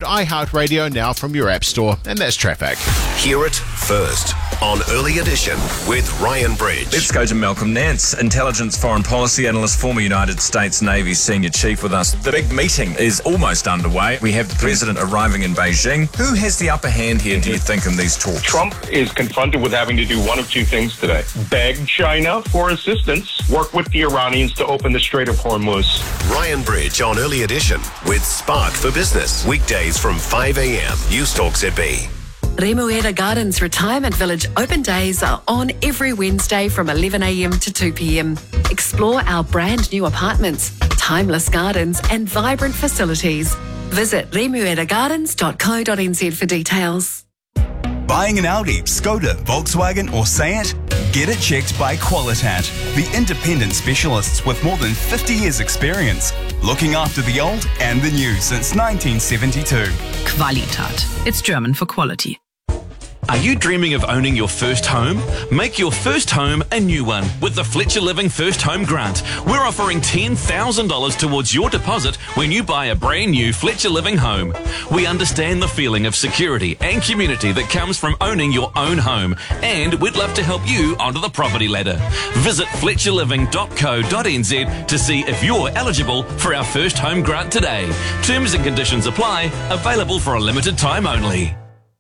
iHeartRadio now from your app store, and that's traffic. Hear it first on Early Edition with Ryan Bridge. Let's go to Malcolm Nance, intelligence foreign policy analyst, former United States Navy senior chief with us. The big meeting is almost underway. We have the president arriving in Beijing. Who has the upper hand here, do you think, in these talks? Trump is confronted with having to do one of two things today. Beg China for assistance, work with the Iranians to open the Strait of Hormuz. Ryan Bridge on Early Edition with Spark for Business. Weekdays from 5 a.m. News Talk ZB. Remuera Gardens Retirement Village open days are on every Wednesday from 11 a.m. to 2 p.m. Explore our brand new apartments, timeless gardens and vibrant facilities. Visit remueragardens.co.nz for details. Buying an Audi, Skoda, Volkswagen or Seat? Get it checked by Qualitat, the independent specialists with more than 50 years experience, looking after the old and the new since 1972. Qualitat. It's German for quality. Are you dreaming of owning your first home? Make your first home a new one with the Fletcher Living First Home Grant. We're offering $10,000 towards your deposit when you buy a brand new Fletcher Living home. We understand the feeling of security and community that comes from owning your own home, and we'd love to help you onto the property ladder. Visit fletcherliving.co.nz to see if you're eligible for our first home grant today. Terms and conditions apply, available for a limited time only.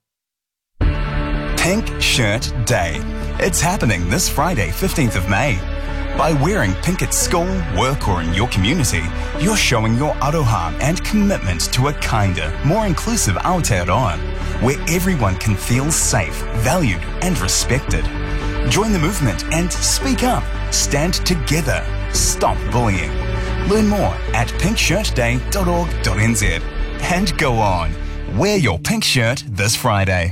Pink Shirt Day. It's happening this Friday, 15th of May. By wearing pink at school, work or in your community, you're showing your aroha and commitment to a kinder, more inclusive Aotearoa, where everyone can feel safe, valued and respected. Join the movement and speak up. Stand together. Stop bullying. Learn more at pinkshirtday.org.nz. And go on. Wear your pink shirt this Friday.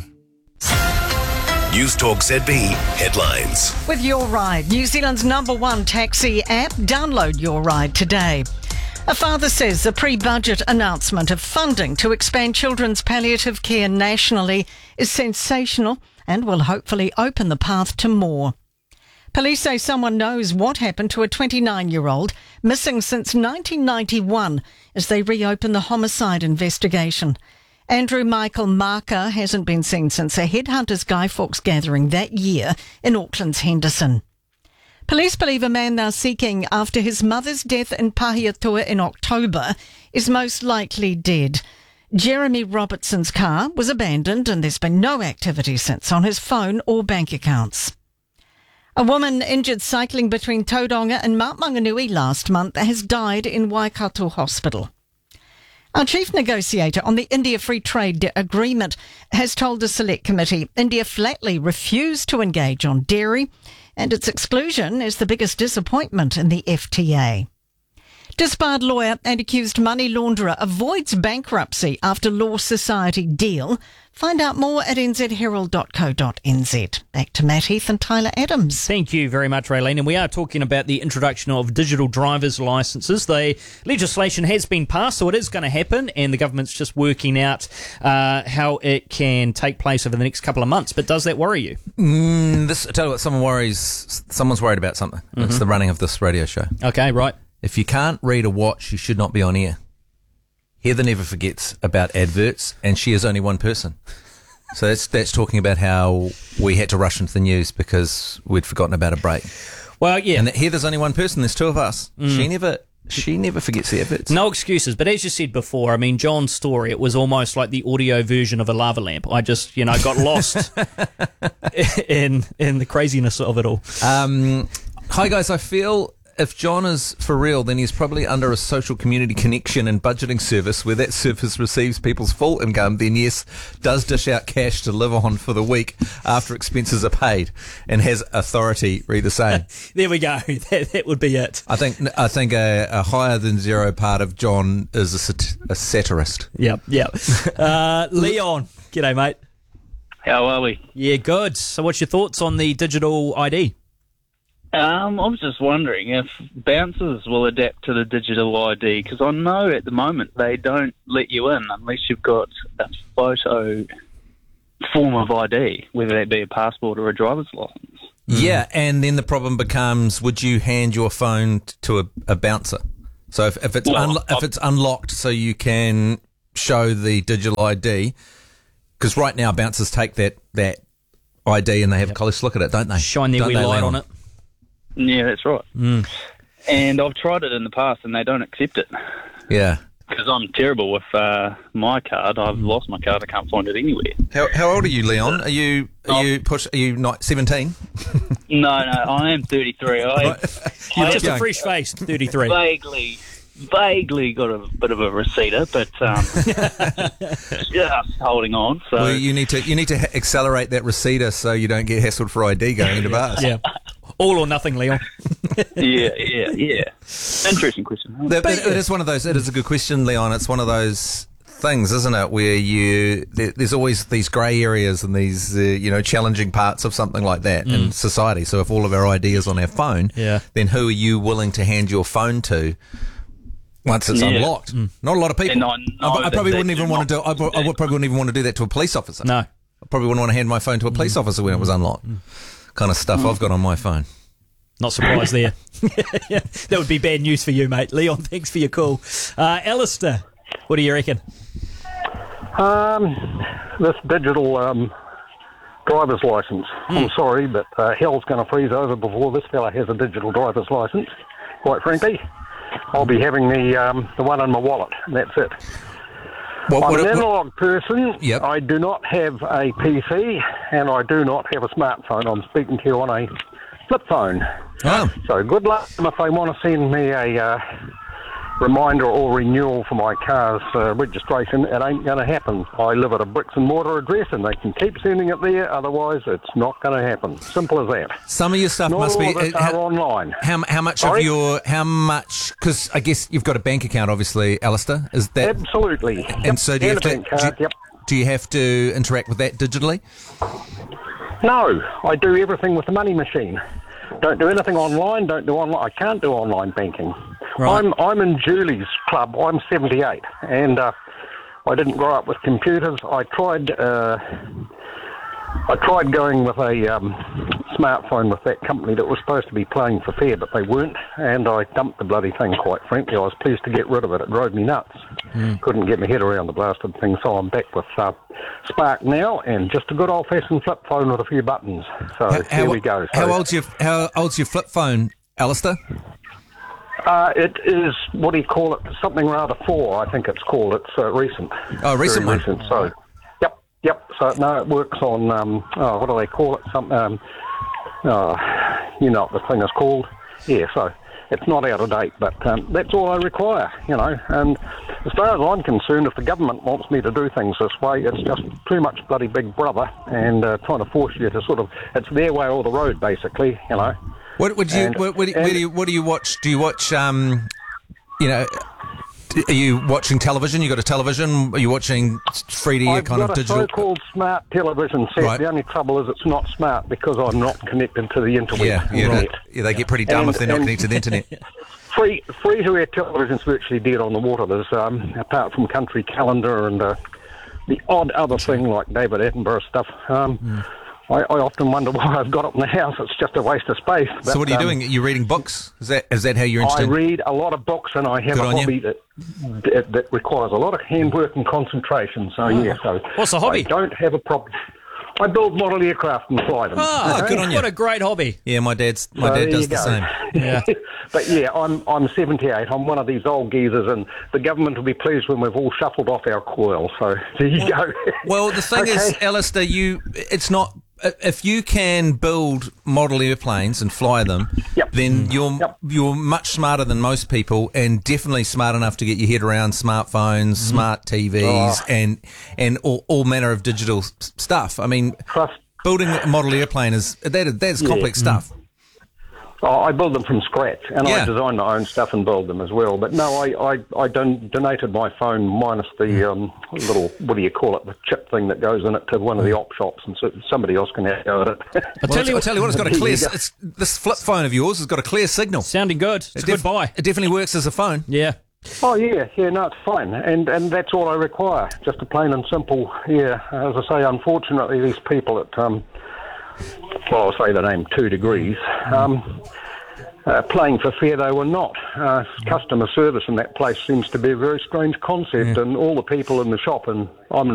News Talk ZB headlines. With Your Ride, New Zealand's #1 taxi app, download Your Ride today. A father says the pre-budget announcement of funding to expand children's palliative care nationally is sensational and will hopefully open the path to more. Police say someone knows what happened to a 29-year-old missing since 1991 as they reopen the homicide investigation. Andrew Michael Marker hasn't been seen since a Headhunters Guy Fawkes gathering that year in Auckland's Henderson. Police believe a man they're seeking after his mother's death in Pahiatua in October is most likely dead. Jeremy Robertson's car was abandoned and there's been no activity since on his phone or bank accounts. A woman injured cycling between Tauranga and Mount Maunganui last month has died in Waikato Hospital. Our chief negotiator on the India Free Trade Agreement has told a select committee India flatly refused to engage on dairy and its exclusion is the biggest disappointment in the FTA. Disbarred lawyer and accused money launderer avoids bankruptcy after Law Society deal. Find out more at nzherald.co.nz. Back to Matt Heath and Tyler Adams. Thank you very much, Raylene. And we are talking about the introduction of digital driver's licences. The legislation has been passed, so it is going to happen, and the government's just working out how it can take place over the next couple of months. But does that worry you? I tell you what, someone's worried about something. Mm-hmm. It's the running of this radio show. Okay, right. If you can't read or watch, you should not be on air. Heather never forgets about adverts, and she is only one person. So that's talking about how we had to rush into the news because we'd forgotten about a break. Well, yeah. And Heather's only one person. There's two of us. She never forgets the adverts. No excuses. But as you said before, I mean, John's story, it was almost like the audio version of a lava lamp. I just, got lost in the craziness of it all. Hi, guys. I feel if John is for real, then he's probably under a social community connection and budgeting service where that service receives people's full income, then yes, does dish out cash to live on for the week after expenses are paid and has authority read the same. There we go. That would be it. I think a higher than zero part of John is a satirist. Yep. Leon, g'day, mate. How are we? Yeah, good. So what's your thoughts on the digital ID? I was just wondering if bouncers will adapt to the digital ID, because I know at the moment they don't let you in unless you've got a photo form of ID, whether that be a passport or a driver's license. Yeah, and then the problem becomes, would you hand your phone to a bouncer? So if it's unlocked so you can show the digital ID? Because right now bouncers take that ID and they have a close look at it, don't they? Shine their wee light on it. Yeah, that's right. Mm. And I've tried it in the past and they don't accept it. Yeah. Because I'm terrible with my card. I've lost my card. I can't find it anywhere. How old are you, Leon? Are you not 17? No, I am 33. You're just a fresh face, 33. Vaguely got a bit of a receiver, but just holding on. So well, you need to accelerate that receiver so you don't get hassled for ID going into bars. Yeah. All or nothing, Leon. Yeah. Interesting question. It is one of those. It is a good question, Leon. It's one of those things, isn't it, where there's always these grey areas and these challenging parts of something like that in society. So if all of our ID is on our phone, then who are you willing to hand your phone to once it's unlocked? Not a lot of people. I probably wouldn't even want to do. I probably wouldn't even want to do that to a police officer. No, I probably wouldn't want to hand my phone to a police officer when it was unlocked. Kind of stuff I've got on my phone. Not surprised there. Yeah, that would be bad news for you, mate. Leon, thanks for your call. Alistair, what do you reckon? This digital driver's licence. I'm sorry, but hell's going to freeze over before this fella has a digital driver's licence. Quite frankly, I'll be having the one in my wallet. That's it. I'm an analog person. Yep. I do not have a PC and I do not have a smartphone. I'm speaking to you on a flip phone. Oh. So good luck if they want to send me a reminder or renewal for my car's registration. It ain't going to happen. I live at a bricks and mortar address and they can keep sending it there. Otherwise, it's not going to happen. Simple as that. Some of your stuff not must all be of it are online. How much of your because I guess you've got a bank account, obviously, Alistair. Is that absolutely? And so do you have to? Do you have to interact with that digitally? No, I do everything with the money machine. Don't do anything online. Don't do online. I can't do online banking. Right. I'm in Julie's club. I'm 78, and I didn't grow up with computers. I tried going with a smartphone with that company that was supposed to be playing for fair, but they weren't, and I dumped the bloody thing, quite frankly. I was pleased to get rid of it. It drove me nuts. Couldn't get my head around the blasted thing, so I'm back with Spark now, and just a good old-fashioned flip phone with a few buttons. So here we go. So, how old's your flip phone, Alistair? It is, what do you call it? Something rather 4, I think it's called. It's recent. Oh, recent one. Recent, so, yep. So, no, it works on, what do they call it? You know what the thing is called. Yeah, so it's not out of date, but that's all I require, And as far as I'm concerned, if the government wants me to do things this way, it's just too much bloody Big Brother and trying to force you to it's their way or the road, basically, What do you watch? Do you watch, are you watching television? You got a television? Are you watching 3D kind of digital? I've got a so-called smart television set. Right. The only trouble is it's not smart because I'm not connected to the internet. Yeah, they get pretty dumb if they're not connected to the internet. Free-to-air television's virtually dead on the water. There's, apart from Country Calendar and the odd other thing like David Attenborough stuff, I often wonder why I've got it in the house. It's just a waste of space. But, so what are you doing? Are you reading books? Is that how you're interested? I read a lot of books, and I have a hobby that requires a lot of handwork and concentration. So what's the hobby? I don't have a problem. I build model aircraft and fly them. Good on you. What a great hobby. Yeah, my dad does the same. Yeah. But I'm 78. I'm one of these old geezers, and the government will be pleased when we've all shuffled off our coil. So there you go. Well, the thing is, Alistair, it's not. If you can build model airplanes and fly them, then you're much smarter than most people, and definitely smart enough to get your head around smartphones, smart TVs, and all manner of digital stuff. I mean, building a model airplane that's complex stuff. I build them from scratch, and I design my own stuff and build them as well. But no, I donated my phone minus the little, what do you call it, the chip thing that goes in it to one of the op shops, and so somebody else can have a go at it. I tell you what, it's got a clear. This flip phone of yours has got a clear signal. Sounding good. It's a good buy. It definitely works as a phone. Yeah. Oh yeah, no, it's fine, and that's all I require, just a plain and simple. Yeah, as I say, unfortunately, these people at I'll say the name 2 Degrees. playing for fair they were not. Customer service in that place seems to be a very strange concept, and all the people in the shop, and I'm